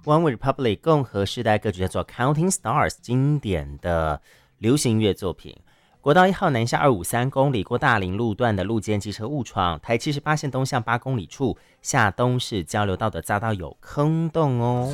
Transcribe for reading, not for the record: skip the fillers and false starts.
One Republic 共和世代歌曲叫做 Counting Stars 经典的流行乐作品。国道1号南下253公里，过大林路段的路肩机车误闯，台78线东向8公里处下东市交流道的匝道有坑洞哦。